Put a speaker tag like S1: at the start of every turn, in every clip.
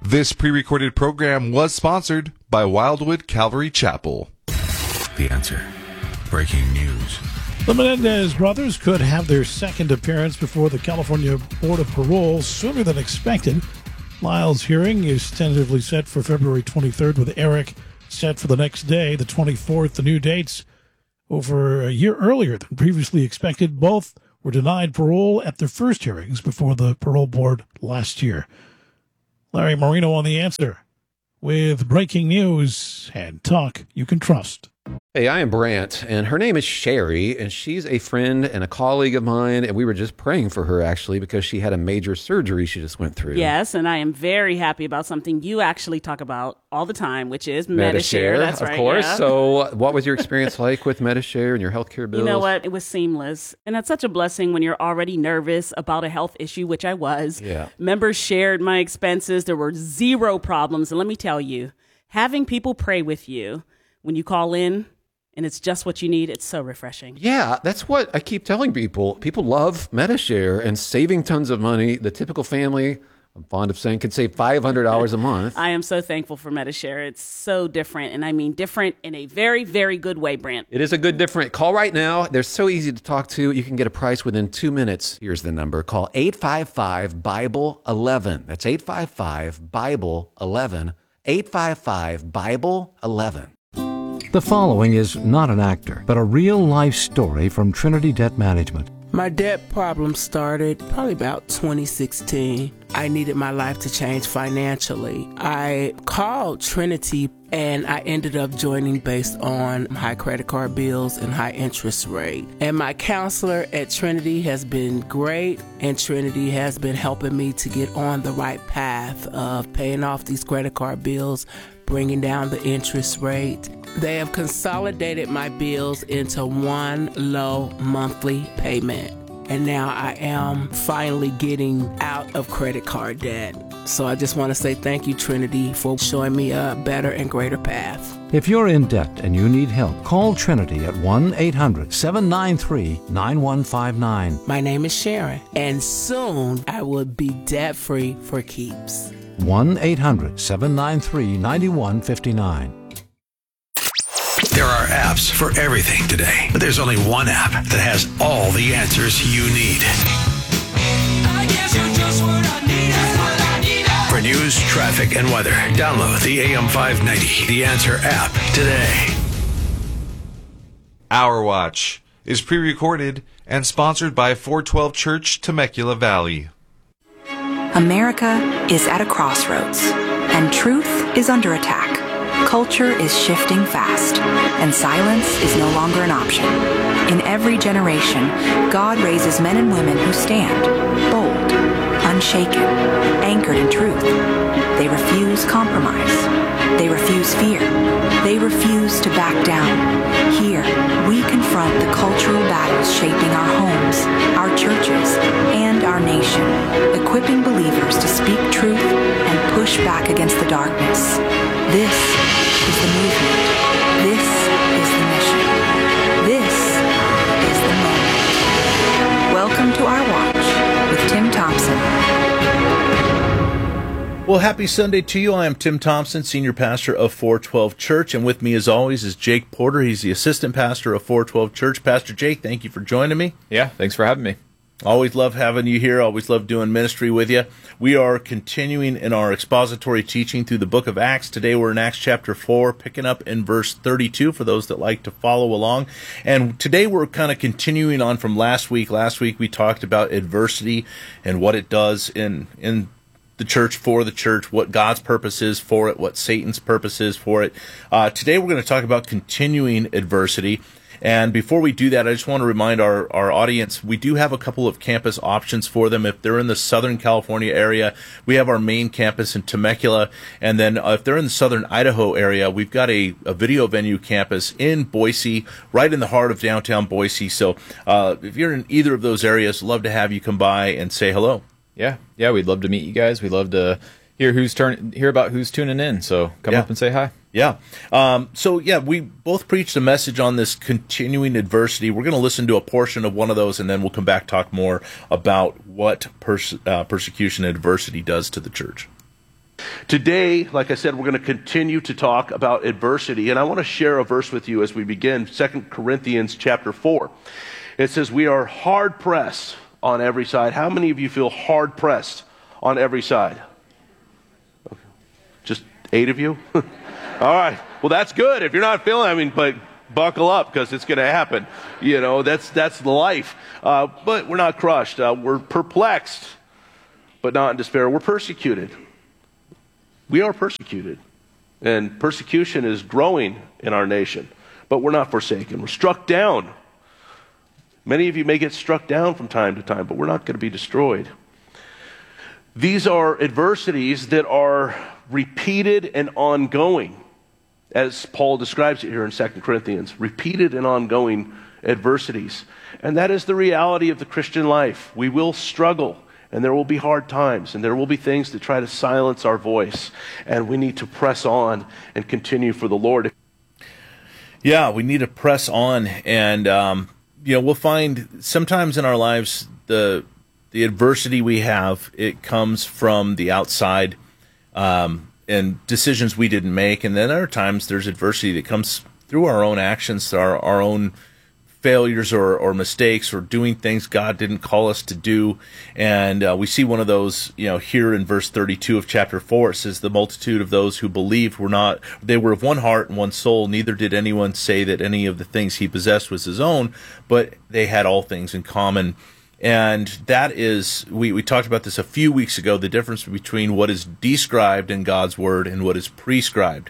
S1: This pre-recorded program was sponsored by Wildwood Calvary Chapel.
S2: The Answer. Breaking news.
S3: The Menendez brothers could have their second appearance before the California Board of Parole sooner than expected. Lyle's hearing is tentatively set for February 23rd, with Eric set for the next day, the 24th. The new dates over a year earlier than previously expected. Both were denied parole at their first hearings before the parole board last year. Larry Marino on The Answer with breaking news and talk you can trust.
S4: Hey, I am Brant, and her name is Sherry, and she's a friend and a colleague of mine, and we were just praying for her, actually, because she had a major surgery she just went through.
S5: Yes, and I am very happy about something you actually talk about all the time, which is Medi-Share. That's right,
S4: of course.
S5: Yeah.
S4: So what was your experience like with Medi-Share and your healthcare bills?
S5: You know what? It was seamless, and that's such a blessing when you're already nervous about a health issue, which I was.
S4: Yeah.
S5: Members shared my expenses. There were zero problems, and let me tell you, having people pray with you when you call in, and it's just what you need, it's so refreshing.
S4: Yeah, that's what I keep telling people. People love Medi-Share and saving tons of money. The typical family, I'm fond of saying, could save $500 a month.
S5: I am so thankful for Medi-Share. It's so different, and I mean different in a very, very good way, Brent.
S4: It is a good different. Call right now. They're so easy to talk to. You can get a price within 2 minutes. Here's the number. Call 855-BIBLE-11. That's 855-BIBLE-11. 855-BIBLE-11.
S6: The following is not an actor, but a real-life story from Trinity Debt Management.
S7: My debt problem started probably about 2016. I needed my life to change financially. I called Trinity and I ended up joining based on high credit card bills and high interest rate. And my counselor at Trinity has been great, and Trinity has been helping me to get on the right path of paying off these credit card bills, bringing down the interest rate. They have consolidated my bills into one low monthly payment. And now I am finally getting out of credit card debt. So I just want to say thank you, Trinity, for showing me a better and greater path.
S6: If you're in debt and you need help, call Trinity at 1-800-793-9159.
S7: My name is Sharon, and soon I will be debt-free for keeps.
S6: 1-800-793-9159.
S2: There are apps for everything today, but there's only one app that has all the answers you need.
S8: I guess you're just what I need. That's what I need.
S2: For news, traffic, and weather, download the AM 590 The Answer app today.
S1: Our Watch is pre-recorded and sponsored by 412 Church, Temecula Valley.
S9: America is at a crossroads, and truth is under attack. Culture is shifting fast, and silence is no longer an option. In every generation, God raises men and women who stand, bold, unshaken, anchored in truth. They refuse compromise. They refuse fear. They refuse to back down. Here, we confront the cultural battles shaping our homes, our churches, and our nation, equipping believers to speak truth and push back against the darkness. This is the movement. This is the mission. This is the moment. Welcome to Our Watch with Tim Thompson.
S10: Well, happy Sunday to you. I am Tim Thompson, Senior Pastor of 412 Church, and with me as always is Jake Porter. He's the Assistant Pastor of 412 Church. Pastor Jake, thank you for joining me.
S11: Yeah, thanks for having me.
S10: Always love having you here. Always love doing ministry with you. We are continuing in our expository teaching through the book of Acts. Today we're in Acts chapter 4, picking up in verse 32 for those that like to follow along. And today we're kind of continuing on from last week. Last week we talked about adversity and what it does in the church, for the church, what God's purpose is for it, what Satan's purpose is for it. Today we're going to talk about continuing adversity. And before we do that, I just want to remind our audience, we do have a couple of campus options for them. If they're in the Southern California area, we have our main campus in Temecula. And then if they're in the Southern Idaho area, we've got a video venue campus in Boise, right in the heart of downtown Boise. So if you're in either of those areas, love to have you come by and say hello.
S11: Yeah, we'd love to meet you guys. We'd love to hear about who's tuning in. So come up and say hi.
S10: Yeah. We both preached a message on this continuing adversity. We're going to listen to a portion of one of those, and then we'll come back talk more about what persecution and adversity does to the church.
S12: Today, like I said, we're going to continue to talk about adversity, and I want to share a verse with you as we begin, 2 Corinthians chapter 4. It says, we are hard-pressed on every side. How many of you feel hard-pressed on every side? Okay. Just 8 of you? All right. Well, that's good. If you're not feeling, but buckle up because it's going to happen. You know, that's life. But we're not crushed. We're perplexed, but not in despair. We're persecuted. We are persecuted. And persecution is growing in our nation. But we're not forsaken. We're struck down. Many of you may get struck down from time to time, but we're not going to be destroyed. These are adversities that are repeated and ongoing, as Paul describes it here in 2 Corinthians. Repeated and ongoing adversities. And that is the reality of the Christian life. We will struggle, and there will be hard times, and there will be things that try to silence our voice. And we need to press on and continue for the Lord.
S10: Yeah, we need to press on, and we'll find sometimes in our lives the adversity we have, it comes from the outside and decisions we didn't make, and then other times there's adversity that comes through our own actions, our own failures or mistakes, or doing things God didn't call us to do. And we see one of those, here in verse 32 of chapter 4. It says, the multitude of those who believed they were of one heart and one soul. Neither did anyone say that any of the things he possessed was his own, but they had all things in common. And that is, we talked about this a few weeks ago, the difference between what is described in God's word and what is prescribed.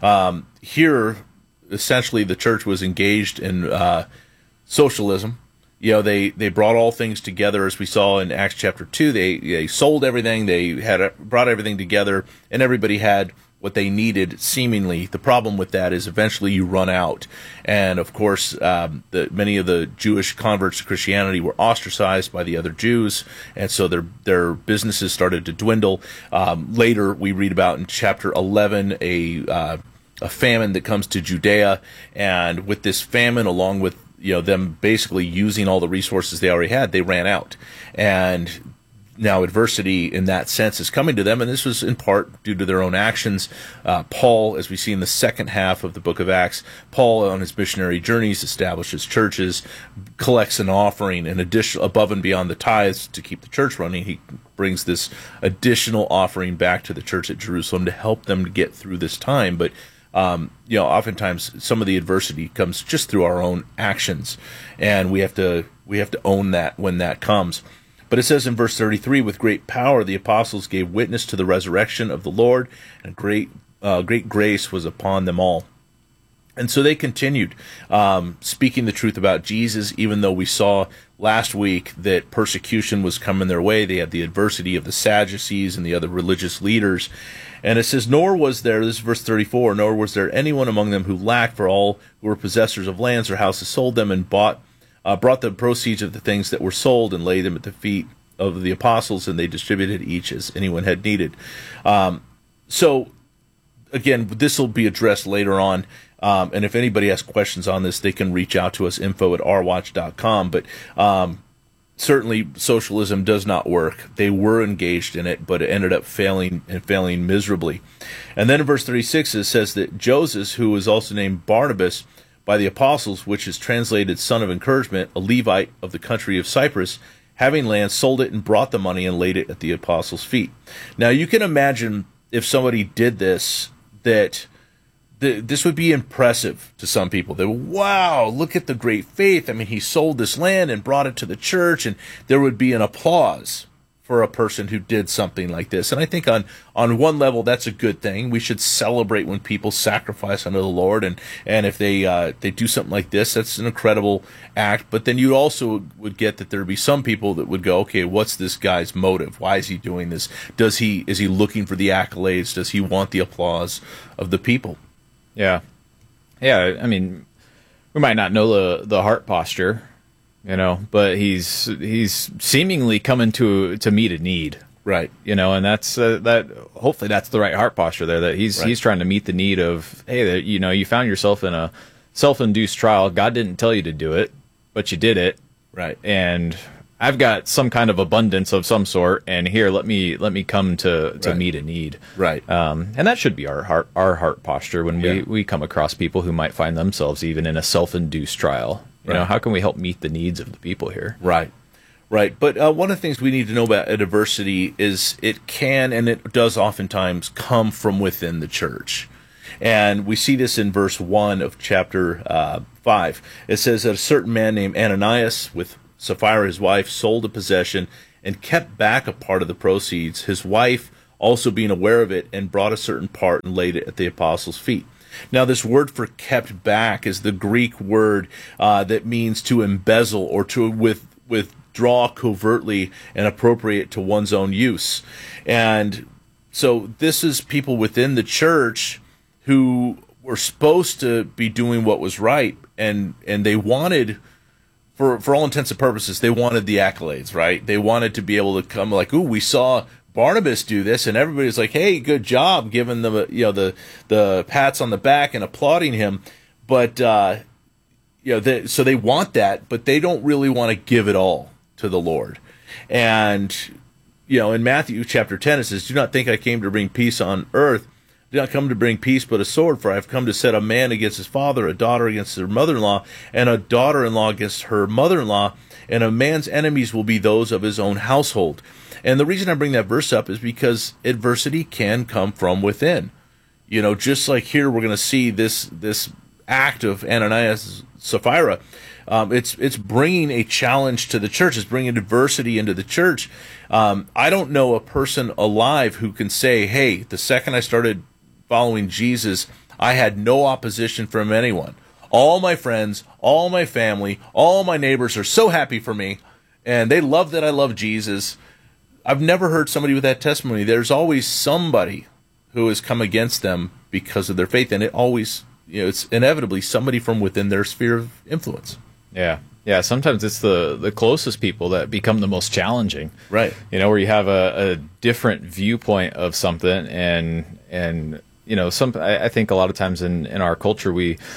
S10: Here, essentially, the church was engaged in socialism. They brought all things together, as we saw in Acts chapter 2. They sold everything, they brought everything together, and everybody had what they needed, seemingly. The problem with that is eventually you run out. And of course, many of the Jewish converts to Christianity were ostracized by the other Jews, and so their businesses started to dwindle. Later, we read about in chapter 11 a famine that comes to Judea, and with this famine, along with them basically using all the resources they already had, they ran out. And now adversity in that sense is coming to them, and this was in part due to their own actions. Paul, as we see in the second half of the book of Acts, Paul on his missionary journeys establishes churches, collects an offering, an additional above and beyond the tithes to keep the church running. He brings this additional offering back to the church at Jerusalem to help them to get through this time. But oftentimes some of the adversity comes just through our own actions, and we have to own that when that comes. But it says in verse 33, with great power the apostles gave witness to the resurrection of the Lord, and great grace was upon them all. And so they continued speaking the truth about Jesus, even though we saw last week that persecution was coming their way. They had the adversity of the Sadducees and the other religious leaders. And it says, nor was there, this is verse 34, nor was there anyone among them who lacked, for all who were possessors of lands or houses sold them and brought the proceeds of the things that were sold and laid them at the feet of the apostles, and they distributed each as anyone had needed. So, again, this will be addressed later on, and if anybody has questions on this, they can reach out to us, info@rwatch.com. But certainly socialism does not work. They were engaged in it, but it ended up failing miserably. And then in verse 36 it says that Joseph, who was also named Barnabas by the apostles, which is translated son of encouragement, a Levite of the country of Cyprus, having land, sold it and brought the money and laid it at the apostles' feet. Now you can imagine if somebody did this, that this would be impressive to some people. They would, wow, look at the great faith. I mean, he sold this land and brought it to the church, and there would be an applause for a person who did something like this. And I think on one level, that's a good thing. We should celebrate when people sacrifice unto the Lord, and if they do something like this, that's an incredible act. But then you also would get that there would be some people that would go, okay, what's this guy's motive? Why is he doing this? Is he looking for the accolades? Does he want the applause of the people?
S11: Yeah. I mean, we might not know the heart posture, but he's seemingly coming to meet a need,
S10: right?
S11: And that's that. Hopefully, that's the right heart posture there. That he's trying to meet the need of, hey, you found yourself in a self-induced trial. God didn't tell you to do it, but you did it,
S10: right?
S11: And I've got some kind of abundance of some sort, and here, let me come to meet a need.
S10: Right.
S11: And that should be our heart posture when we come across people who might find themselves even in a self-induced trial. You know, how can we help meet the needs of the people here?
S10: Right. Right. But one of the things we need to know about adversity is it can, and it does oftentimes, come from within the church. And we see this in verse 1 of chapter 5. It says that a certain man named Ananias, with Sapphira his wife, sold a possession and kept back a part of the proceeds, his wife also being aware of it, and brought a certain part and laid it at the apostles' feet. Now, this word for kept back is the Greek word that means to embezzle or to withdraw covertly and appropriate to one's own use. And so this is people within the church who were supposed to be doing what was right, and they wanted, for all intents and purposes, they wanted the accolades, right? They wanted to be able to come like, ooh, we saw Barnabas do this, and everybody's like, hey, good job, giving them the pats on the back and applauding him. But so they want that, but they don't really want to give it all to the Lord. And in Matthew chapter 10 it says, "Do not think I came to bring peace on earth. Do not come to bring peace, but a sword. For I have come to set a man against his father, a daughter against her mother-in-law, and a daughter-in-law against her mother-in-law. And a man's enemies will be those of his own household." And the reason I bring that verse up is because adversity can come from within. Just like here, we're going to see this act of Ananias Sapphira. It's bringing a challenge to the church. It's bringing adversity into the church. I don't know a person alive who can say, hey, the second I started following Jesus, I had no opposition from anyone. All my friends, all my family, all my neighbors are so happy for me, and they love that I love Jesus. I've never heard somebody with that testimony. There's always somebody who has come against them because of their faith, and it always, it's inevitably somebody from within their sphere of influence.
S11: Yeah. Yeah, sometimes it's the closest people that become the most challenging.
S10: Right.
S11: Where you have a different viewpoint of something, and I think a lot of times in our culture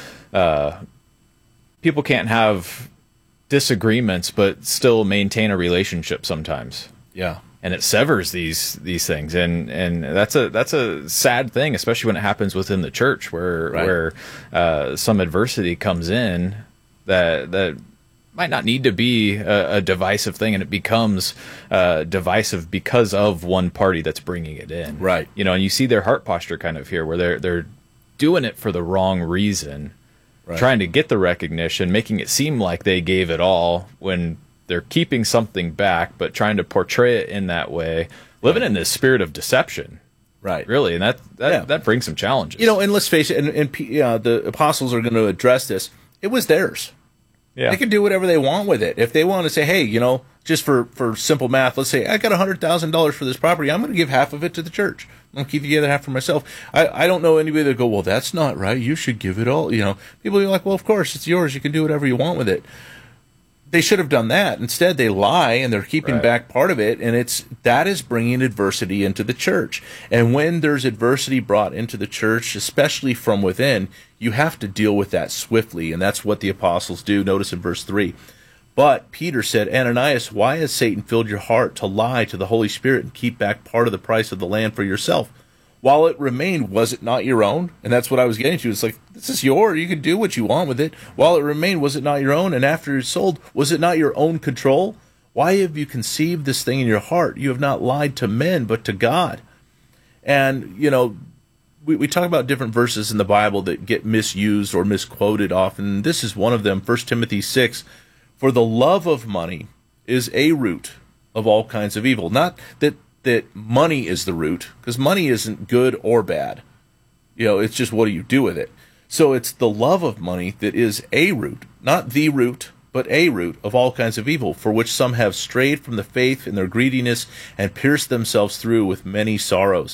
S11: people can't have disagreements but still maintain a relationship sometimes.
S10: Yeah.
S11: And it severs these things, and that's a sad thing, especially when it happens within the church where some adversity comes in that might not need to be a divisive thing, and it becomes divisive because of one party that's bringing it in.
S10: Right.
S11: And you see their heart posture kind of here, where they're doing it for the wrong reason, trying to get the recognition, making it seem like they gave it all when they're keeping something back, but trying to portray it in that way, living in this spirit of deception.
S10: Right.
S11: Really, and that brings some challenges.
S10: And let's face it, and the apostles are going to address this. It was theirs.
S11: Yeah.
S10: They can do whatever they want with it. If they want to say, hey, just for simple math, let's say I got $100,000 for this property. I'm going to give half of it to the church. I'm going to keep the other half for myself. I don't know anybody that go, well, that's not right. You should give it all. People are like, well, of course, it's yours. You can do whatever you want with it. They should have done that. Instead, they lie, and they're keeping back part of it, and that is bringing adversity into the church. And when there's adversity brought into the church, especially from within, you have to deal with that swiftly, and that's what the apostles do. Notice in verse 3, "But Peter said, Ananias, why has Satan filled your heart to lie to the Holy Spirit and keep back part of the price of the land for yourself? While it remained, was it not your own?" And that's what I was getting to. It's like, this is yours. You can do what you want with it. While it remained, was it not your own? And after it sold, was it not your own control? Why have you conceived this thing in your heart? You have not lied to men, but to God. And, we talk about different verses in the Bible that get misused or misquoted often. This is one of them, 1 Timothy 6. "For the love of money is a root of all kinds of evil." Not that money is the root, because money isn't good or bad. It's just what do you do with it. So it's the love of money that is a root, not the root, but a root of all kinds of evil, for which some have strayed from the faith in their greediness and pierced themselves through with many sorrows.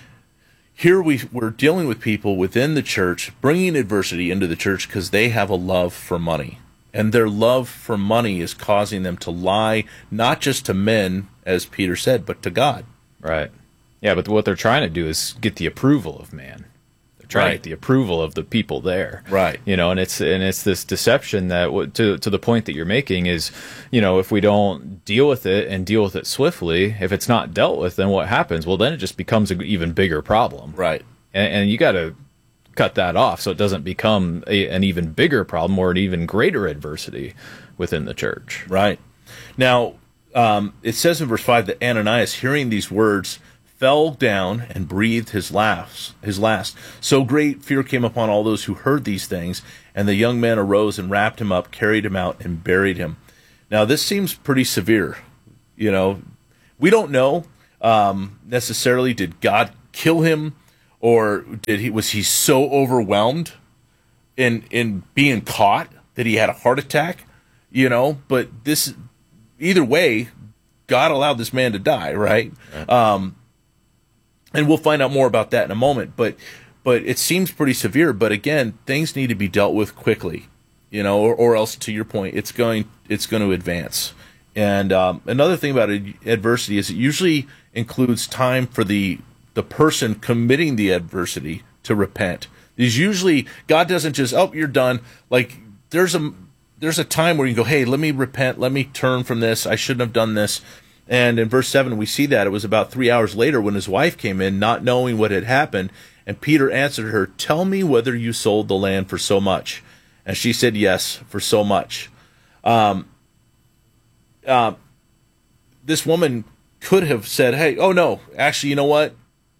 S10: Here we're dealing with people within the church, bringing adversity into the church because they have a love for money. And their love for money is causing them to lie, not just to men, as Peter said, but to God.
S11: Right. Yeah, but what they're trying to do is get the approval of man. They're trying to
S10: Right.
S11: get the approval of the people there.
S10: Right.
S11: You know, and it's this deception that to the point that you're making is, you know, if we don't deal with it and deal with it swiftly, if it's not dealt with, then what happens? Well, then it just becomes an even bigger problem.
S10: Right.
S11: And you got to cut that off so it doesn't become an even bigger problem or an even greater adversity within the church.
S10: Right. Now, it says in verse 5 that Ananias, hearing these words, fell down and breathed his last. So great fear came upon all those who heard these things, and the young men arose and wrapped him up, carried him out, and buried him. Now, this seems pretty severe. You know, we don't know necessarily, did God kill him, or was he so overwhelmed in being caught that he had a heart attack? You know, but either way, God allowed this man to die, right? And we'll find out more about that in a moment. But it seems pretty severe. But again, things need to be dealt with quickly, you know, or else, to your point, it's going to advance. And another thing about adversity is it usually includes time for the person committing the adversity to repent. There's usually, God doesn't just, oh, you're done. Like there's a time where you go, hey, let me repent, let me turn from this, I shouldn't have done this. And in verse 7, we see that it was about 3 hours later when his wife came in, not knowing what had happened, and Peter answered her, tell me whether you sold the land for so much. And she said, yes, for so much. This woman could have said, hey, oh no, actually, you know what?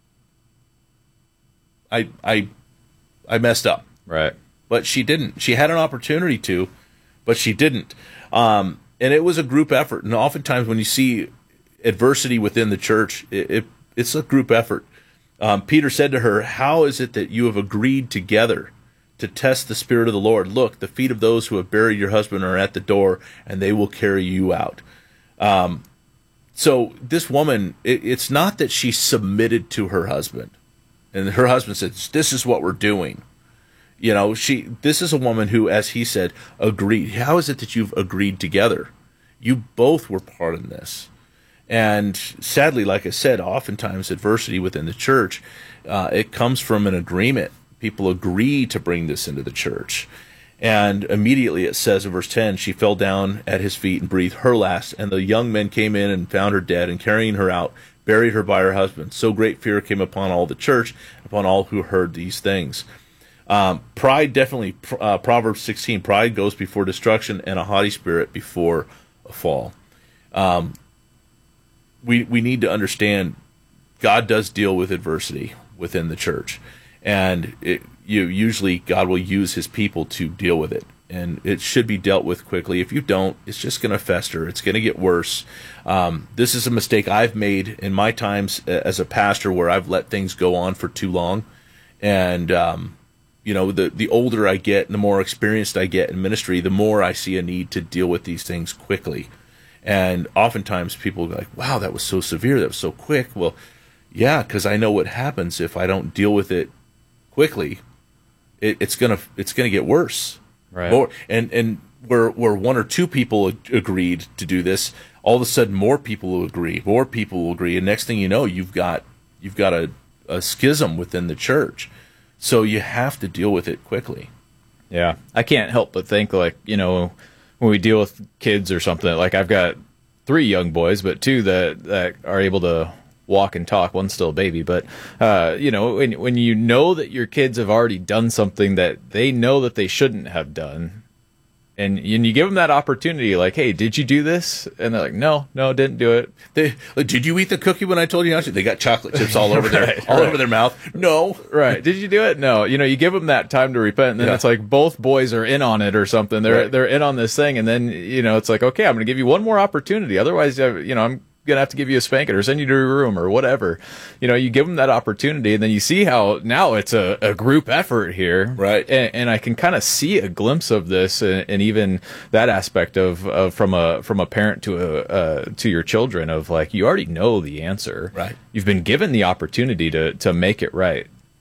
S10: I messed up.
S11: Right.
S10: But she didn't. She had an opportunity to, but she didn't. And it was a group effort. And oftentimes when you see adversity within the church, it's a group effort. Peter said to her, how is it that you have agreed together to test the Spirit of the Lord? Look, the feet of those who have buried your husband are at the door, and they will carry you out. So this woman, it's not that she submitted to her husband. And her husband said, this is what we're doing. You know, this is a woman who, as he said, agreed. How is it that you've agreed together? You both were part in this. And sadly, like I said, oftentimes adversity within the church, it comes from an agreement. People agree to bring this into the church. And immediately it says in verse 10, she fell down at his feet and breathed her last. And the young men came in and found her dead, and carrying her out, buried her by her husband. So great fear came upon all the church, upon all who heard these things. Pride, definitely, Proverbs 16, pride goes before destruction, and a haughty spirit before a fall. We need to understand God does deal with adversity within the church, and usually God will use his people to deal with it, and it should be dealt with quickly. If you don't, it's just going to fester. It's going to get worse. This is a mistake I've made in my times as a pastor, where I've let things go on for too long, and you know, the older I get and the more experienced I get in ministry, the more I see a need to deal with these things quickly. And oftentimes people go like, wow, that was so severe, that was so quick. Well, yeah, because I know what happens if I don't deal with it quickly. It's gonna get worse.
S11: Right.
S10: And where one or two people agreed to do this, all of a sudden more people will agree, and next thing you know, you've got a schism within the church. So you have to deal with it quickly.
S11: Yeah, I can't help but think, like, you know, when we deal with kids or something, like I've got 3 young boys, but 2 that are able to walk and talk. One's still a baby, but you know, when you know that your kids have already done something that they know that they shouldn't have done, and you give them that opportunity, like, hey, did you do this? And they're like, no, didn't do it.
S10: Did you eat the cookie when I told you not to? They got chocolate chips all over over their mouth. No.
S11: Right. Did you do it? No. You know, you give them that time to repent, and then it's like both boys are in on it or something. They're in on this thing, and then, you know, it's like, okay, I'm going to give you one more opportunity. Otherwise, you know, I'm going to have to give you a spanking or send you to your room or whatever. You know, you give them that opportunity, and then you see how now it's a group effort here.
S10: Right.
S11: And I can kind of see a glimpse of this, and even that aspect of from a parent to your children, of like, you already know the answer.
S10: Right.
S11: You've been given the opportunity to make it right.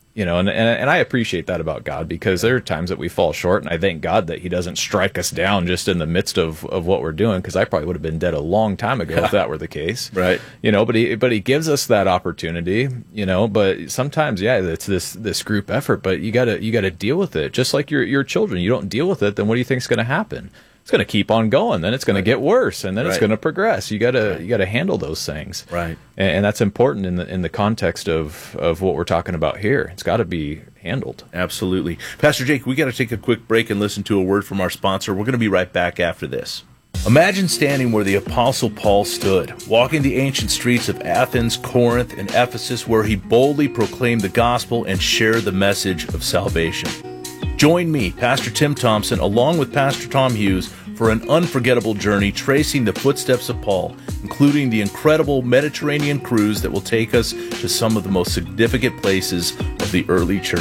S11: You know, and I appreciate that about God, because there are times that we fall short, and I thank God that he doesn't strike us down just in the midst of what we're doing, because I probably would have been dead a long time ago if that were the case.
S10: Right.
S11: You know, but he gives us that opportunity, you know, but sometimes, yeah, it's this group effort, but you gotta deal with it. Just like your children. You don't deal with it, then what do you think is going to happen? It's going to keep on going. Then it's going to get worse, and then it's going to progress. You gotta handle those things,
S10: right?
S11: And that's important in the context of what we're talking about here. It's got to be handled.
S10: Absolutely, Pastor Jake. We got to take a quick break and listen to a word from our sponsor. We're going to be right back after this. Imagine standing where the Apostle Paul stood, walking the ancient streets of Athens, Corinth, and Ephesus, where he boldly proclaimed the gospel and shared the message of salvation. Join me, Pastor Tim Thompson, along with Pastor Tom Hughes, for an unforgettable journey tracing the footsteps of Paul, including the incredible Mediterranean cruise that will take us to some of the most significant places of the early church.